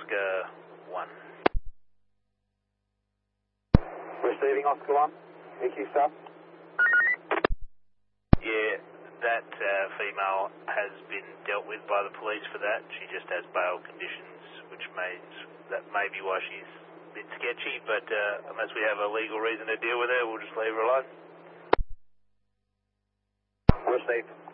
Oscar 1. Receiving Oscar 1. EQ staff. Yeah, that female has been dealt with by the police for that. She just has bail conditions, which means that may be why she's a bit sketchy, but unless we have a legal reason to deal with her, we'll just leave her alone. Received.